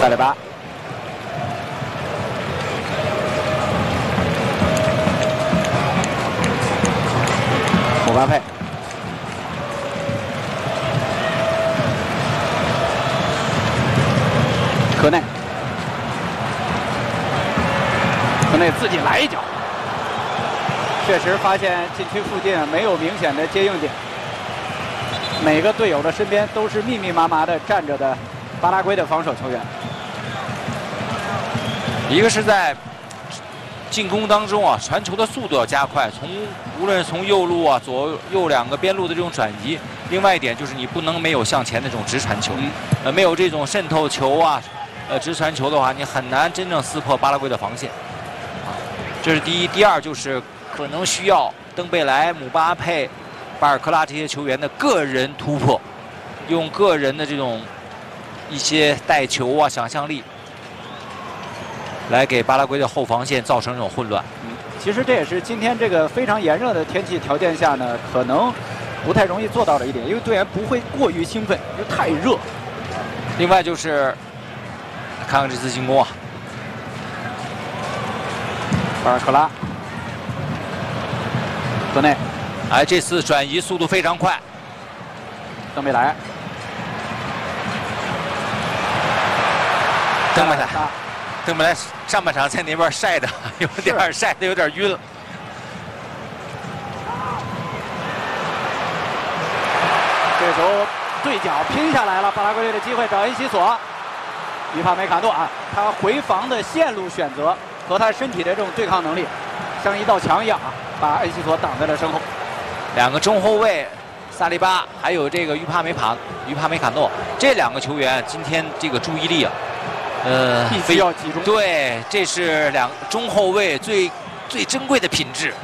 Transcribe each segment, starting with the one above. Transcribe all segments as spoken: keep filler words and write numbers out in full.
萨里巴，姆巴佩，科内，科内自己来一脚。确实发现禁区附近没有明显的接应点，每个队友的身边都是密密麻麻的站着的巴拉圭的防守球员。 一个是在进攻当中啊，传球的速度要加快，从无论从右路啊、左右两个边路的这种转移。另外一点就是你不能没有向前的这种直传球，嗯、呃，没有这种渗透球啊，呃，直传球的话，你很难真正撕破巴拉圭的防线。啊，这是第一。第二就是可能需要登贝莱、姆巴佩、巴尔克拉这些球员的个人突破，用个人的这种一些带球啊、想象力。来给巴拉圭的后防线造成这种混乱。 嗯，其实这也是今天这个非常炎热的天气条件下呢，可能不太容易做到的一点，因为队员不会过于兴奋，因为太热。 另外就是看看这次进攻啊， 巴尔克拉，科内， 哎，这次转移速度非常快。 登贝莱， 登贝莱。登贝莱上半场在那边晒的有点晒的有点晕了。 这时候对角拼下来了，巴拉圭队的机会找恩西索，于帕梅卡诺啊，他回防的线路选择和他身体的这种对抗能力，像一道墙一样啊，把恩西索挡在了身后。 两个中后卫萨利巴还有这个于帕梅卡于帕梅卡诺这两个球员今天这个注意力啊。呃， 必须要集中。 对，这是两中后卫最最珍贵的品质。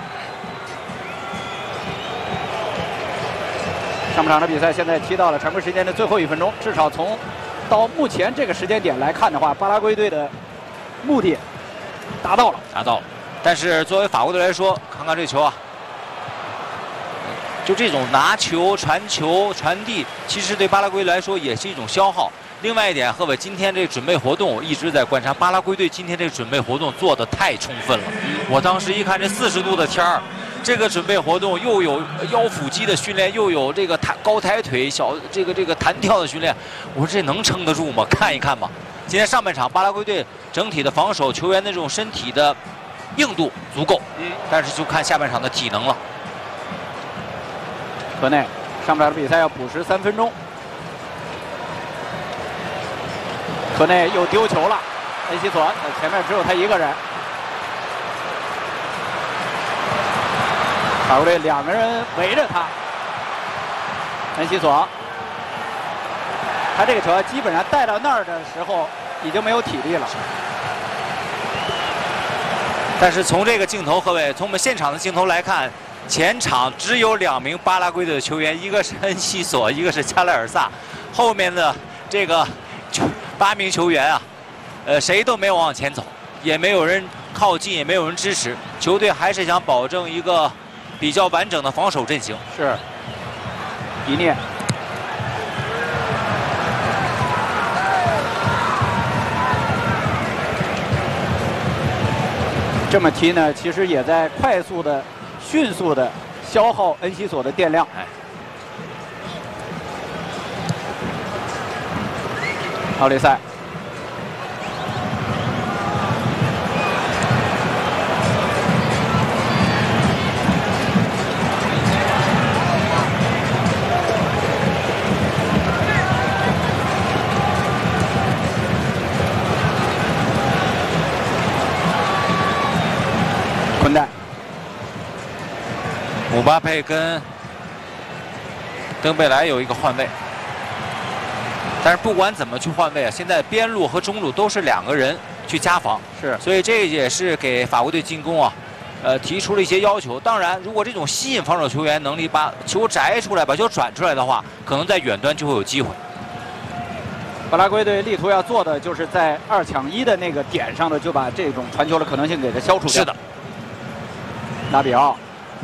上半场的比赛现在踢到了常规时间的最后一分钟，至少从到目前这个时间点来看的话，巴拉圭队的目的达到了， 达到了。但是作为法国队来说，看看这球啊，就这种拿球、传球、传递，其实对巴拉圭来说也是一种消耗。另外一点，贺伟今天这准备活动，我一直在观察巴拉圭队今天这准备活动做得太充分了。我当时一看这四十度的天儿，这个准备活动又有腰腹肌的训练，又有这个抬高抬腿、小这个这个弹跳的训练，我说这能撑得住吗？看一看吧。今天上半场巴拉圭队整体的防守球员的这种身体的硬度足够，嗯，但是就看下半场的体能了。 科内上半场的比赛要补时三分钟。科内又丢球了，恩西索在前面只有他一个人，法国队两个人围着他。恩西索，他这个球基本上带到那儿的时候已经没有体力了。 但是从这个镜头，各位从我们现场的镜头来看，前场只有两名巴拉圭队的球员，一个是恩西索，一个是加莱尔萨，后面的这个八名球员啊，呃，谁都没有往前走，也没有人靠近，也没有人支持。球队还是想保证一个比较完整的防守阵型。 是，迪涅，这么踢呢，其实也在快速的、迅速的消耗恩西索的电量。 哎， 奥利塞，昆代， 姆巴佩跟登贝莱有一个换位。但是不管怎么去换位啊，现在边路和中路都是两个人去加防， 是， 所以这也是给法国队进攻啊，呃，提出了一些要求。当然，如果这种吸引防守球员能力把球摘出来、把球转出来的话，可能在远端就会有机会。 巴拉圭队力图要做的就是在二抢一的那个点上的，就把这种传球的可能性给它消除掉。 是的， 拉比奥。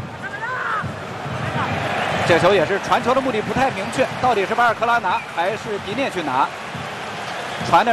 这个球也是传球的目的不太明确，到底是巴尔克拉拿还是迪涅去拿？传的。